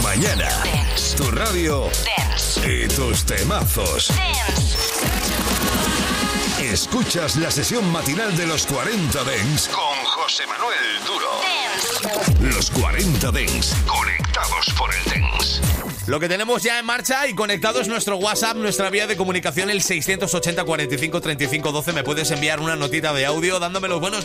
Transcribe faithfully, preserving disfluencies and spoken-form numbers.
mañana. Dance. Tu radio. Dance. Y tus temazos. Dance. Escuchas la sesión matinal de los cuarenta Dance con José Manuel Duro. Dance. Los cuarenta Dance, conectados por el Dance. Lo que tenemos ya en marcha y conectado es nuestro WhatsApp, nuestra vía de comunicación, el seiscientos ochenta, cuarenta y cinco, treinta y cinco, doce. Me puedes enviar una notita de audio dándome los buenos